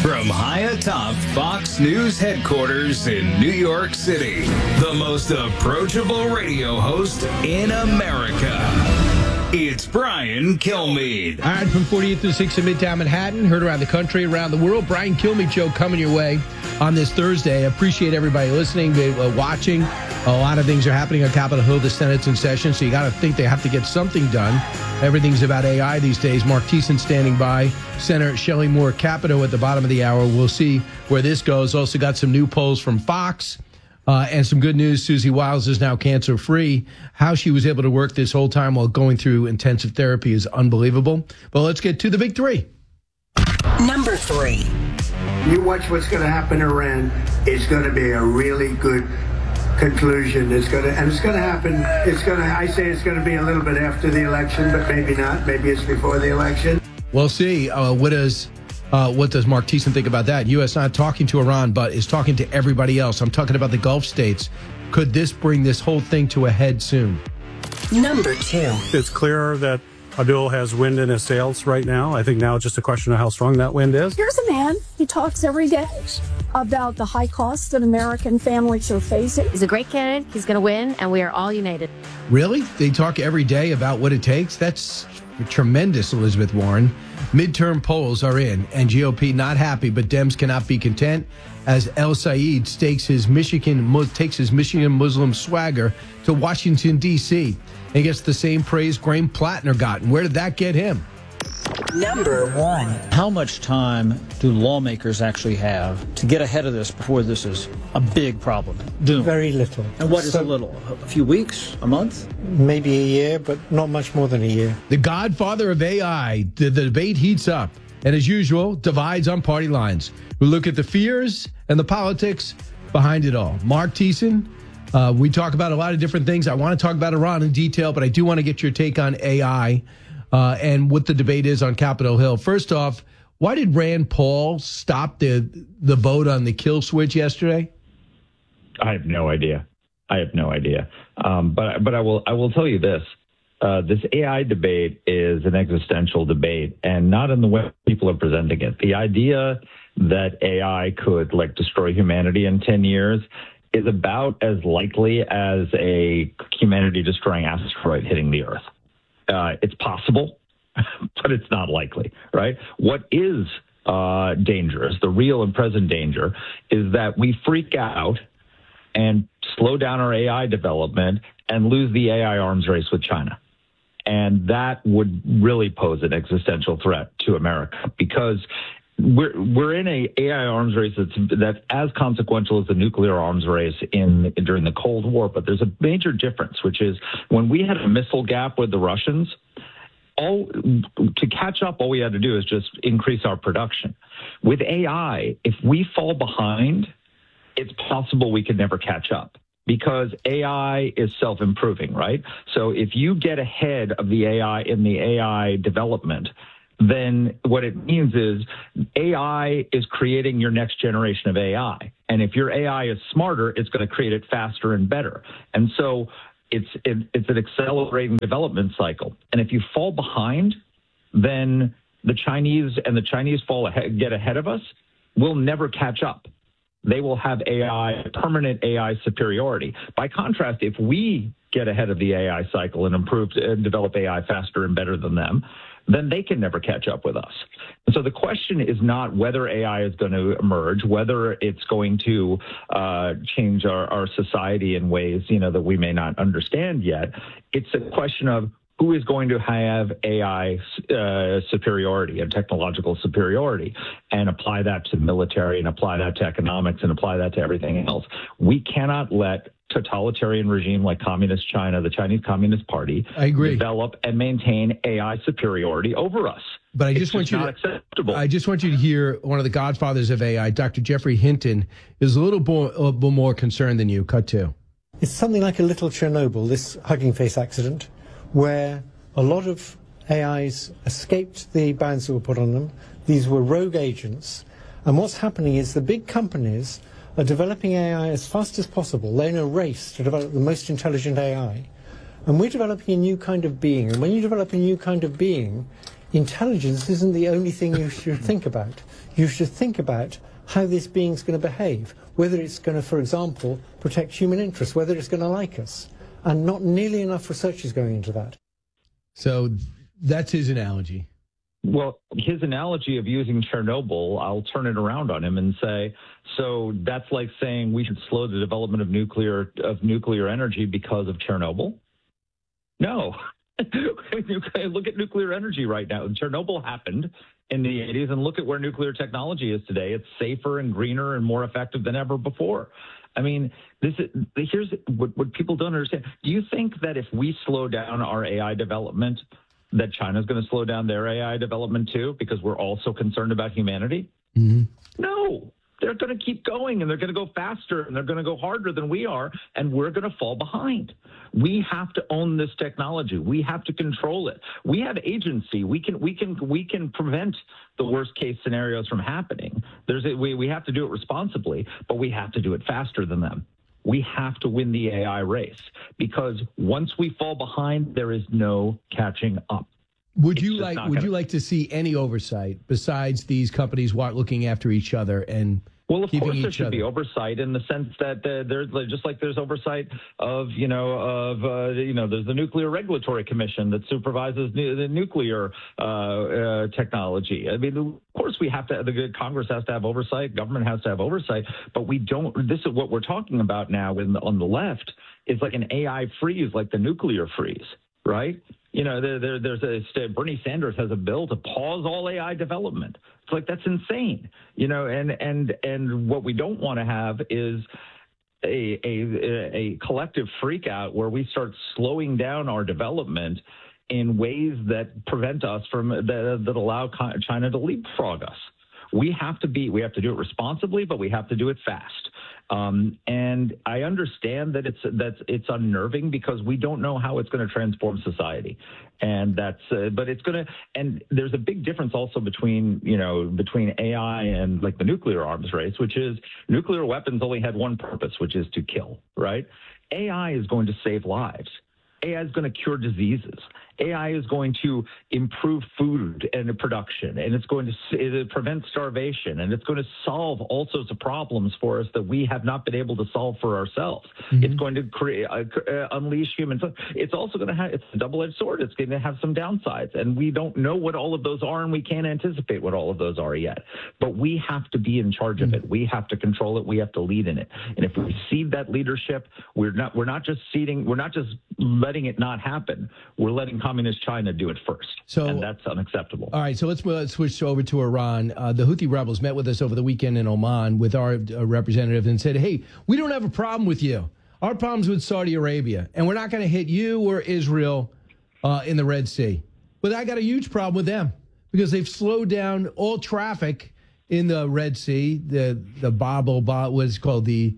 From high atop Fox News headquarters in New York City, the most approachable radio host in America. It's Brian Kilmeade. All right, from 48th to 6th in Midtown Manhattan, heard around the country, around the world. Brian Kilmeade Show coming your way on this Thursday. I appreciate everybody listening, watching. A lot of things are happening on Capitol Hill. The Senate's in session, so you got to think they have to get something done. Everything's about AI these days. Mark Thiessen standing by. Senator Shelley Moore Capito at the bottom of the hour. We'll see where this goes. Also got some new polls from Fox. And some good news, Susie Wiles is now cancer-free. How she was able to work this whole time while going through intensive therapy is unbelievable. But let's get to the big three. Number 3. You watch what's going to happen in Iran. It's going to be a really good conclusion. It's going to happen. I say it's going to be a little bit after the election, but maybe not. Maybe it's before the election. We'll see. What does Mark Thiessen think about that? U.S. not talking to Iran, but is talking to everybody else. I'm talking about the Gulf states. Could this bring this whole thing to a head soon? Number 2. It's clear that Abdul has wind in his sails right now. I think now it's just a question of how strong that wind is. Here's a man. He talks every day about the high costs that American families are facing. He's a great candidate. He's going to win, and we are all united. Really? They talk every day about what it takes? That's tremendous, Elizabeth Warren. Midterm polls are in, and GOP not happy, but Dems cannot be content as El Said takes his Michigan Muslim swagger to Washington, D.C. and gets the same praise Graham Plattner got. And where did that get him? Number 1. How much time do lawmakers actually have to get ahead of this before this is a big problem? Very little. And what is a little? A few weeks? A month? Maybe a year, but not much more than a year. The godfather of AI. The debate heats up. And as usual, divides on party lines. We look at the fears and the politics behind it all. Mark Thiessen, we talk about a lot of different things. I want to talk about Iran in detail, but I do want to get your take on AI and what the debate is on Capitol Hill. First off, why did Rand Paul stop the vote on the kill switch yesterday? I have no idea. But I will tell you this. This AI debate is an existential debate, and not in the way people are presenting it. The idea that AI could destroy humanity in 10 years is about as likely as a humanity-destroying asteroid hitting the Earth. It's possible, but it's not likely, right? What is dangerous, the real and present danger, is that we freak out and slow down our AI development and lose the AI arms race with China. And that would really pose an existential threat to America, because we're in a AI arms race that's as consequential as the nuclear arms race during the Cold War. But there's a major difference, which is when we had a missile gap with the Russians, to catch up, all we had to do is just increase our production. With AI, if we fall behind, it's possible we could never catch up, because AI is self-improving, right? So if you get ahead of the AI in the AI development, then what it means is AI is creating your next generation of AI. And if your AI is smarter, it's going to create it faster and better. And so it's an accelerating development cycle. And if you fall behind, then the Chinese get ahead of us, we'll never catch up. They will have permanent AI superiority. By contrast, if we get ahead of the AI cycle and improve and develop AI faster and better than them, then they can never catch up with us. So the question is not whether AI is going to emerge, whether it's going to change our society in ways, that we may not understand yet. It's a question of who is going to have AI superiority and technological superiority, and apply that to the military, and apply that to economics, and apply that to everything else. We cannot let totalitarian regime like Communist China, the Chinese Communist Party, develop and maintain AI superiority over us. But I just want you to hear one of the godfathers of AI, Dr. Geoffrey Hinton, is a little more concerned than you. Cut to. It's something like a little Chernobyl, this Hugging Face accident, where a lot of AIs escaped the bans that were put on them. These were rogue agents. And what's happening is the big companies are developing AI as fast as possible. They're in a race to develop the most intelligent AI. And we're developing a new kind of being. And when you develop a new kind of being, intelligence isn't the only thing you should think about. You should think about how this being's going to behave, whether it's going to, for example, protect human interests, whether it's going to like us. And not nearly enough research is going into that. So that's his analogy. Well, his analogy of using Chernobyl, I'll turn it around on him and say, so that's like saying we should slow the development of nuclear energy because of Chernobyl? No. Look at nuclear energy right now. Chernobyl happened in the 80s, and look at where nuclear technology is today. It's safer and greener and more effective than ever before. I mean, here's what people don't understand. Do you think that if we slow down our AI development, that China's going to slow down their AI development too, because we're also concerned about humanity? Mm-hmm. No. They're going to keep going, and they're going to go faster, and they're going to go harder than we are, and we're going to fall behind. We have to own this technology. We have to control it. We have agency. We can prevent the worst case scenarios from happening. We have to do it responsibly, but we have to do it faster than them. We have to win the AI race, because once we fall behind, there is no catching up. Would you like to see any oversight besides these companies looking after each other and well, of keeping course, there each should other? Be oversight in the sense that there's just like there's oversight of there's the Nuclear Regulatory Commission that supervises the nuclear technology. I mean, of course, we have to. The Congress has to have oversight. Government has to have oversight. But we don't. This is what we're talking about now. On the left is like an AI freeze, like the nuclear freeze, right? You know, Bernie Sanders has a bill to pause all AI development. It's like, that's insane, you know, and what we don't want to have is a collective freak out where we start slowing down our development in ways that prevent us from that allow China to leapfrog us. We have to do it responsibly, but we have to do it fast. And I understand that it's unnerving because we don't know how it's going to transform society, and but it's going to. And there's a big difference also between AI and like the nuclear arms race, which is nuclear weapons only had one purpose, which is to kill. Right? AI is going to save lives. AI is going to cure diseases. AI is going to improve food and production, and it's going to prevent starvation, and it's going to solve all sorts of problems for us that we have not been able to solve for ourselves. Mm-hmm. It's going to unleash humans. It's also going to have, it's a double-edged sword. It's going to have some downsides, and we don't know what all of those are, and we can't anticipate what all of those are yet. But we have to be in charge of it. We have to control it. We have to lead in it. And if we cede that leadership, we're not just letting it not happen. We're letting communist China do it first, and that's unacceptable. All right, so let's switch over to Iran. The Houthi rebels met with us over the weekend in Oman with our representative and said, hey, we don't have a problem with you. Our problem's with Saudi Arabia, and we're not going to hit you or Israel in the Red Sea. But I got a huge problem with them because they've slowed down all traffic in the Red Sea, the what's called the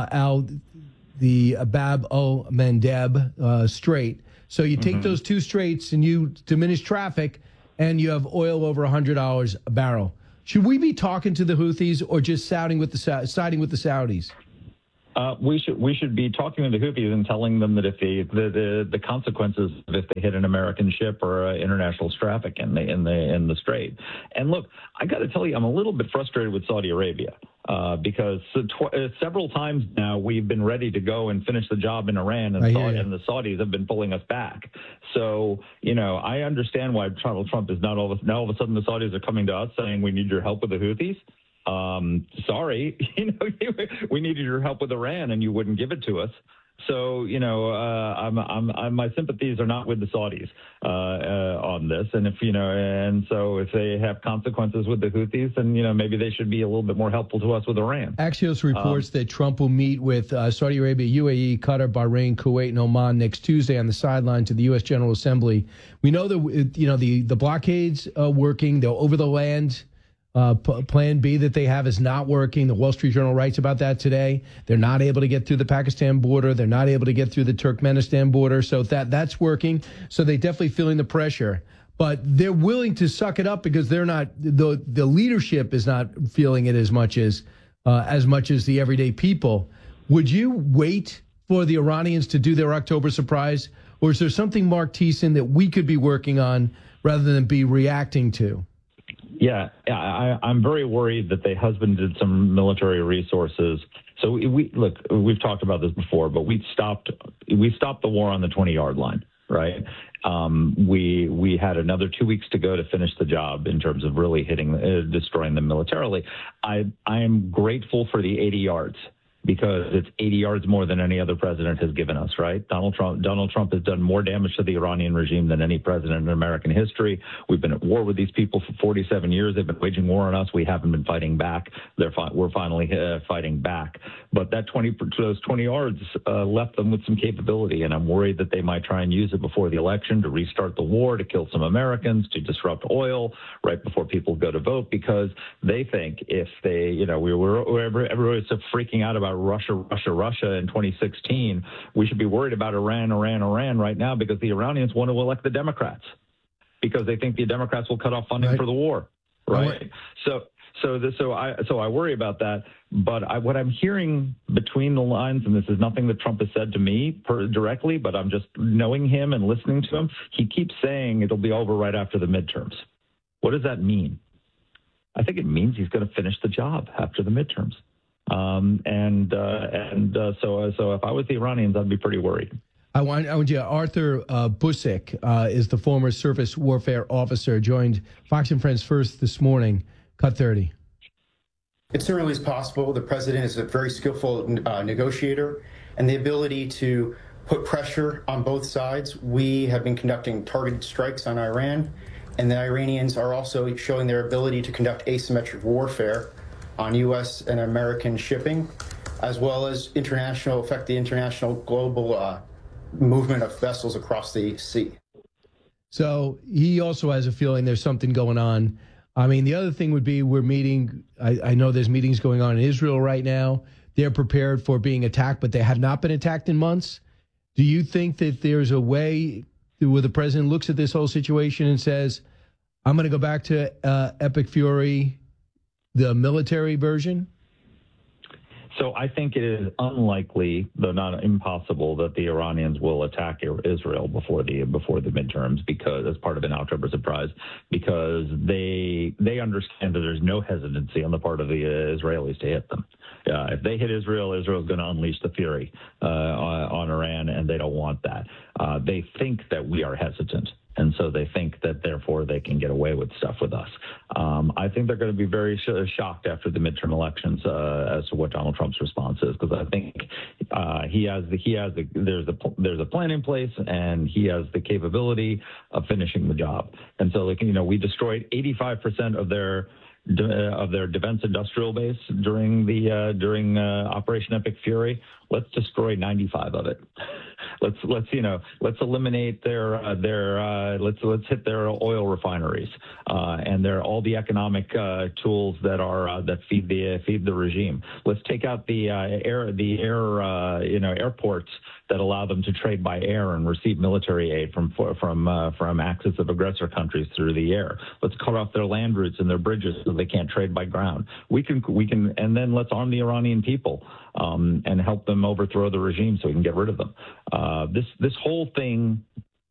Bab el-Mandeb Strait. So you take those two straits and you diminish traffic, and you have oil over $100 a barrel. Should we be talking to the Houthis or just siding with the Saudis? We should be talking to the Houthis and telling them that if the consequences if they hit an American ship or international traffic in the strait. And look, I got to tell you, I'm a little bit frustrated with Saudi Arabia because several times now we've been ready to go and finish the job in Iran, and the Saudis have been pulling us back. So I understand why Donald Trump is now all of a sudden the Saudis are coming to us saying we need your help with the Houthis. Sorry, we needed your help with Iran and you wouldn't give it to us. So, my sympathies are not with the Saudis on this. And so if they have consequences with the Houthis, then, maybe they should be a little bit more helpful to us with Iran. Axios reports that Trump will meet with Saudi Arabia, UAE, Qatar, Bahrain, Kuwait, and Oman next Tuesday on the sidelines of the U.S. General Assembly. We know that, the blockades working, the over-the-land Plan B that they have is not working. The Wall Street Journal writes about that today. They're not able to get through the Pakistan border. They're not able to get through the Turkmenistan border. So that's working. So they're definitely feeling the pressure. But they're willing to suck it up because they're not the leadership is not feeling it as much as the everyday people. Would you wait for the Iranians to do their October surprise, or is there something, Mark Thiessen, that we could be working on rather than be reacting to. Yeah, I'm very worried that they husbanded some military resources. So we've talked about this before, but we stopped the war on the 20-yard line, right? We had another 2 weeks to go to finish the job in terms of really destroying them militarily. I am grateful for the 80 yards. Because it's 80 yards more than any other president has given us, right? Donald Trump has done more damage to the Iranian regime than any president in American history. We've been at war with these people for 47 years. They've been waging war on us. We haven't been fighting back. We're finally fighting back. But those 20 yards left them with some capability, and I'm worried that they might try and use it before the election to restart the war, to kill some Americans, to disrupt oil right before people go to vote, because they think if they, everybody's so freaking out about Russia in 2016, we should be worried about Iran right now, because the Iranians want to elect the Democrats because they think the Democrats will cut off funding for the war, right? So I worry about that. But what I'm hearing between the lines, and this is nothing that Trump has said to me directly, but I'm just knowing him and listening to him, he keeps saying it'll be over right after the midterms. What does that mean? I think it means he's going to finish the job after the midterms. So if I was the Iranians, I'd be pretty worried. I want you. Arthur Busick is the former surface warfare officer, joined Fox and Friends First this morning. Cut 30. It certainly is possible. The president is a very skillful negotiator, and the ability to put pressure on both sides. We have been conducting targeted strikes on Iran, and the Iranians are also showing their ability to conduct asymmetric warfare on U.S. and American shipping, as well as affect the international global movement of vessels across the sea. So he also has a feeling there's something going on. I mean, the other thing would be we're meeting, I know there's meetings going on in Israel right now. They're prepared for being attacked, but they have not been attacked in months. Do you think that there's a way where the president looks at this whole situation and says, I'm going to go back to Epic Fury, the military version? So I think it is unlikely, though not impossible, that the Iranians will attack Israel before the midterms, because as part of an October surprise, because they understand that there's no hesitancy on the part of the Israelis to hit them. If they hit Israel, Israel's going to unleash the fury on Iran, and they don't want that. They think that we are hesitant. And so they think that, therefore, they can get away with stuff with us. I think they're going to be very shocked after the midterm elections as to what Donald Trump's response is, because I think there's a plan in place, and he has the capability of finishing the job. And so, we destroyed 85% of their defense industrial base during Operation Epic Fury. Let's destroy 95 of it. Let's eliminate let's hit their oil refineries and all the economic tools that feed the regime. Let's take out the airports that allow them to trade by air and receive military aid from axis of aggressor countries through the air. Let's cut off their land routes and their bridges so they can't trade by ground. We can, and then let's arm the Iranian people and help them overthrow the regime so we can get rid of them. This whole thing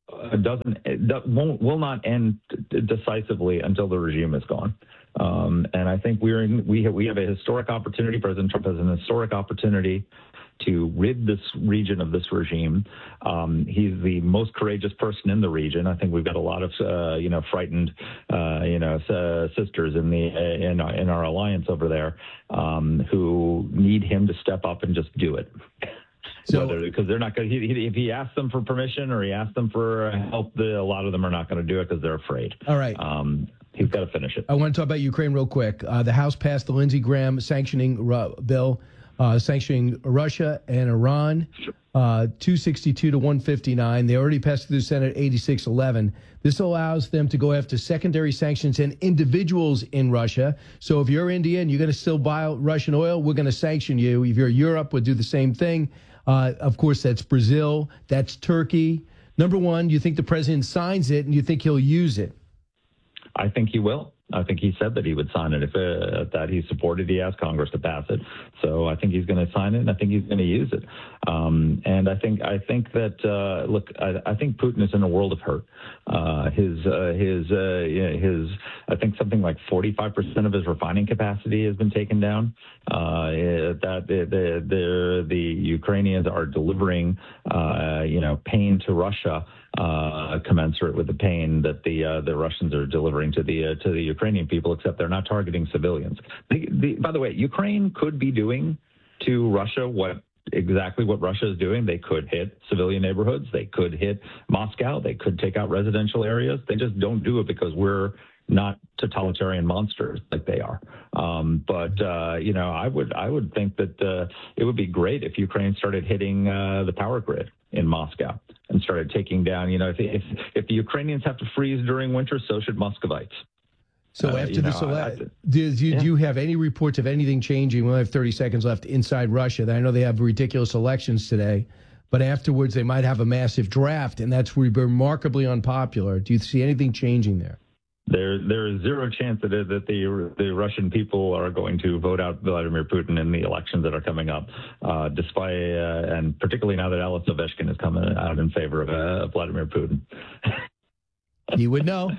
will not end decisively until the regime is gone. And I think we have a historic opportunity. President Trump has an historic opportunity to rid this region of this regime. He's the most courageous person in the region. I think we've got a lot of frightened sisters in our alliance over there who need him to step up and just do it. Because they're not going to. If he asks them for permission or he asks them for help, a lot of them are not going to do it because they're afraid. All right. He's got to finish it. I want to talk about Ukraine real quick. The House passed the Lindsey Graham sanctioning bill. Sanctioning Russia and Iran, 262 to 159. They already passed through the Senate 86-11. This allows them to go after secondary sanctions and individuals in Russia. So if you're India and you're going to still buy Russian oil, we're going to sanction you. If you're Europe, we'll do the same thing. Of course, that's Brazil. That's Turkey. Number one, you think the president signs it and you think he'll use it? I think he will. I think he said that he would sign it if that he supported. He asked Congress to pass it. So I think he's going to sign it, and I think he's going to use it. And I think that look, I think Putin is in a world of hurt. His I think something like 45% of his refining capacity has been taken down. That the Ukrainians are delivering pain to Russia, commensurate with the pain that the Russians are delivering to the Ukrainian people, except they're not targeting civilians. By the way, Ukraine could be doing to Russia exactly what Russia is doing. They could hit civilian neighborhoods. They could hit Moscow. They could take out residential areas. They just don't do it because we're not totalitarian monsters like they are. I would think that it would be great if Ukraine started hitting the power grid in Moscow and started taking down. If the Ukrainians have to freeze during winter, so should Muscovites. So after this election, do you have any reports of anything changing? We only have 30 seconds left inside Russia. I know they have ridiculous elections today, but afterwards they might have a massive draft, and that's remarkably unpopular. Do you see anything changing there? There is zero chance that the Russian people are going to vote out Vladimir Putin in the elections that are coming up, despite and particularly now that Alex Ovechkin is coming out in favor of Vladimir Putin. You would know.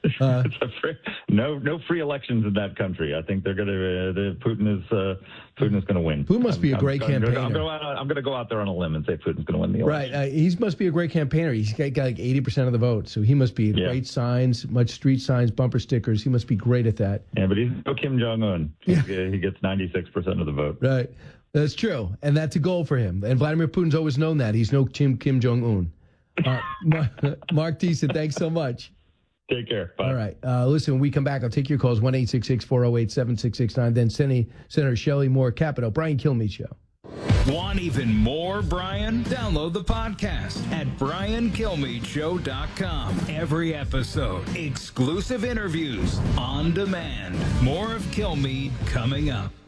No free elections in that country. I think they're going to. Putin is going to win. Putin must be a great campaigner. I'm going to go out there on a limb and say Putin's going to win the election. Right. He must be a great campaigner. He's got like 80% of the vote, so he must be great signs, much street signs, bumper stickers. He must be great at that. Yeah, but he's no Kim Jong-un. He gets 96% of the vote. Right. That's true, and that's a goal for him. And Vladimir Putin's always known that. He's no Kim Jong-un. Mark Thiessen, thanks so much. Take care. Bye. All right. Listen, when we come back, I'll take your calls, 1-866-408-7669. Then Senator Shelley Moore Capito, Brian Kilmeade Show. Want even more Brian? Download the podcast at briankilmeadshow.com. Every episode, exclusive interviews on demand. More of Kilmeade coming up.